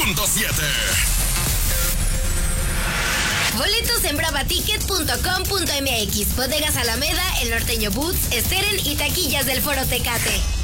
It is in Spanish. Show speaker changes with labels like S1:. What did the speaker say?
S1: Boletos en bravaticket.com.mx, Bodegas Alameda, El Norteño Boots, Steren y taquillas del Foro Tecate.